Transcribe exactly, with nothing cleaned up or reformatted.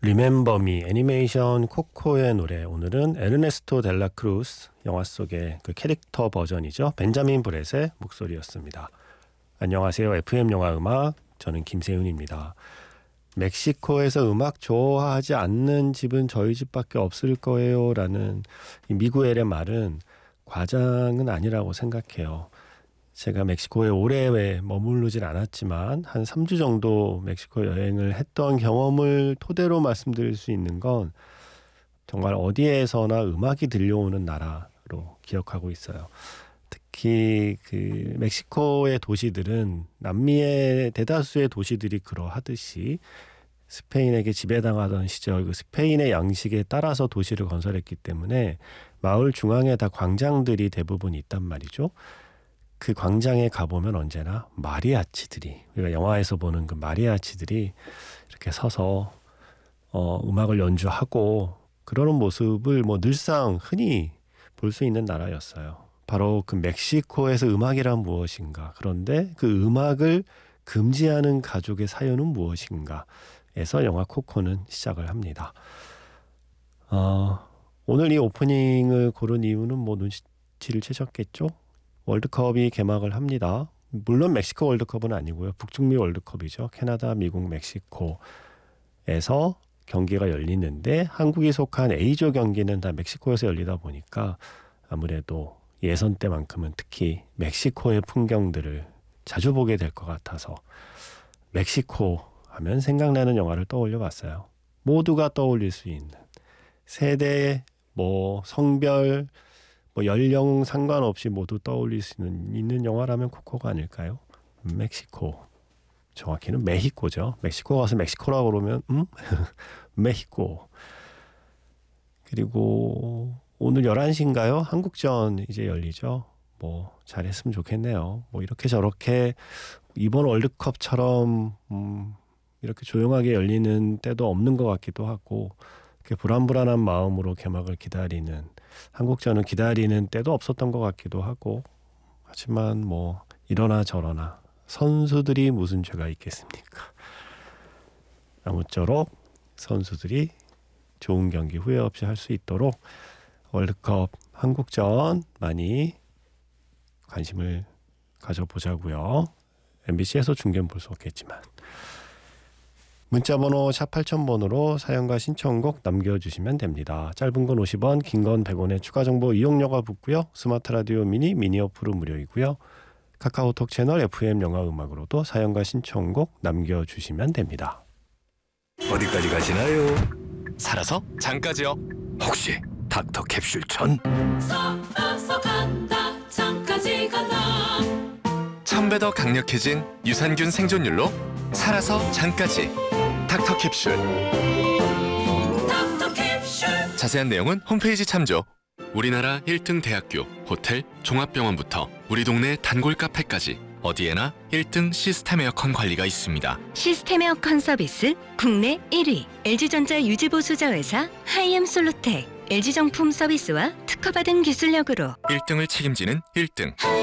리멤버 미 애니메이션 코코의 노래. 오늘은 에르네스토 델라 크루스 영화 속의 그 캐릭터 버전이죠. 벤자민 브렛의 목소리였습니다. 안녕하세요. 에프엠 영화 음악, 저는 김세윤입니다. 멕시코에서 음악 좋아하지 않는 집은 저희 집밖에 없을 거예요 라는 이 미구엘의 말은 과장은 아니라고 생각해요. 제가 멕시코에 오래 머무르진 않았지만 한 삼 주 정도 멕시코 여행을 했던 경험을 토대로 말씀드릴 수 있는 건 정말 어디에서나 음악이 들려오는 나라로 기억하고 있어요. 특히 그 멕시코의 도시들은 남미의 대다수의 도시들이 그러하듯이 스페인에게 지배당하던 시절 그 스페인의 양식에 따라서 도시를 건설했기 때문에 마을 중앙에 다 광장들이 대부분 있단 말이죠. 그 광장에 가보면 언제나 마리아치들이, 우리가 영화에서 보는 그 마리아치들이 이렇게 서서 어, 음악을 연주하고 그러는 모습을 뭐 늘상 흔히 볼 수 있는 나라였어요. 바로 그 멕시코에서 음악이란 무엇인가, 그런데 그 음악을 금지하는 가족의 사연은 무엇인가 에서 영화 코코는 시작을 합니다. 어, 오늘 이 오프닝을 고른 이유는 뭐 눈치를 채셨겠죠? 월드컵이 개막을 합니다. 물론 멕시코 월드컵은 아니고요. 북중미 월드컵이죠. 캐나다, 미국, 멕시코에서 경기가 열리는데 한국이 속한 A조 경기는 다 멕시코에서 열리다 보니까 아무래도 예선 때만큼은 특히 멕시코의 풍경들을 자주 보게 될 것 같아서 멕시코 하면 생각나는 영화를 떠올려 봤어요. 모두가 떠올릴 수 있는 세대, 뭐 성별, 뭐 연령 상관없이 모두 떠올릴 수 있는, 있는 영화라면 코코가 아닐까요? 멕시코, 정확히는 메히코죠. 멕시코 가서 멕시코라고 그러면 음? 메히코. 그리고 오늘 열한 시인가요? 한국전 이제 열리죠. 뭐 잘했으면 좋겠네요. 뭐 이렇게 저렇게 이번 월드컵처럼 음, 이렇게 조용하게 열리는 때도 없는 것 같기도 하고, 이렇게 불안불안한 마음으로 개막을 기다리는, 한국전은 기다리는 때도 없었던 것 같기도 하고, 하지만 뭐 이러나 저러나 선수들이 무슨 죄가 있겠습니까? 아무쪼록 선수들이 좋은 경기 후회 없이 할 수 있도록 월드컵 한국전 많이 관심을 가져보자고요. 엠비씨에서 중계는 볼 수 없겠지만. 문자번호 샵 팔천 번으로 사연과 신청곡 남겨주시면 됩니다. 짧은 건 오십 원, 긴 건 백 원의 추가 정보 이용료가 붙고요. 스마트 라디오 미니, 미니 어플은 무료이고요. 카카오톡 채널 에프엠 영화 음악으로도 사연과 신청곡 남겨주시면 됩니다. 어디까지 가시나요? 살아서 장까지요. 혹시 닥터 캡슐 천? 살아서 간다 장까지 간다. 천 배 더 강력해진 유산균 생존율로 살아서 장까지 닥터 캡슐. 닥터 캡슐. 자세한 내용은 홈페이지 참조. 우리나라 일 등 대학교, 호텔, 종합병원부터 우리 동네 단골 카페까지 어디에나 일 등 시스템 에어컨 관리가 있습니다. 시스템 에어컨 서비스 국내 일 위 엘지전자 유지보수자 회사 하이엠솔루텍. 엘지정품 서비스와 특허받은 기술력으로 일 등을 책임지는 일 등